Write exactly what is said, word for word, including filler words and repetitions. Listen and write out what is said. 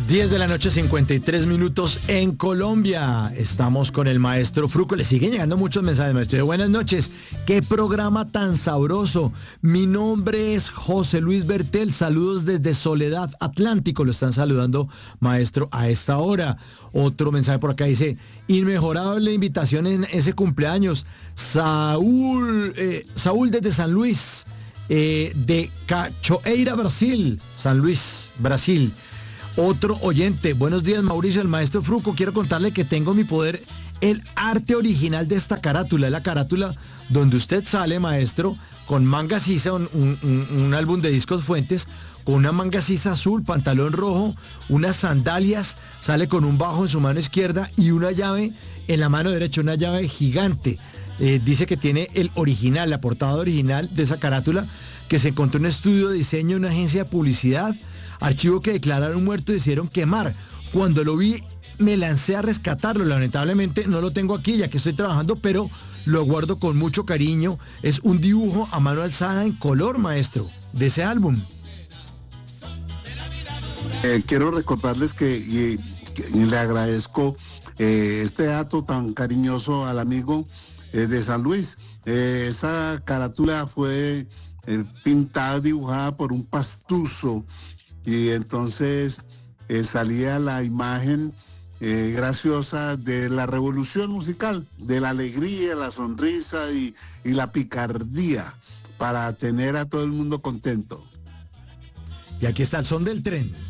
diez de la noche, cincuenta y tres minutos en Colombia. Estamos con el maestro Fruco. Le siguen llegando muchos mensajes, maestro. Buenas noches. Qué programa tan sabroso. Mi nombre es José Luis Bertel. Saludos desde Soledad Atlántico. Lo están saludando, maestro, a esta hora. Otro mensaje por acá dice, inmejorable invitación en ese cumpleaños. Saúl, eh, Saúl desde San Luis, eh, de Cachoeira, Brasil. San Luis, Brasil. Otro oyente, buenos días Mauricio, el maestro Fruco, quiero contarle que tengo en mi poder el arte original de esta carátula, es la carátula donde usted sale, maestro, con manga sisa, un, un, un álbum de discos Fuentes, con una manga sisa azul, pantalón rojo, unas sandalias, sale con un bajo en su mano izquierda y una llave en la mano derecha, una llave gigante. Eh, dice que tiene el original, la portada original de esa carátula, que se encontró en un estudio de diseño en una agencia de publicidad, archivo que declararon muerto y decidieron quemar. Cuando lo vi, me lancé a rescatarlo. Lamentablemente no lo tengo aquí ya que estoy trabajando, pero lo guardo con mucho cariño. Es un dibujo a mano alzada en color, maestro, de ese álbum. Eh, quiero recordarles que, y, que le agradezco eh, este dato tan cariñoso al amigo eh, de San Luis. Eh, esa carátula fue eh, pintada, dibujada por un pastuso, y entonces eh, salía la imagen eh, graciosa de la revolución musical, de la alegría, la sonrisa y, y la picardía, para tener a todo el mundo contento. Y aquí está el son del tren.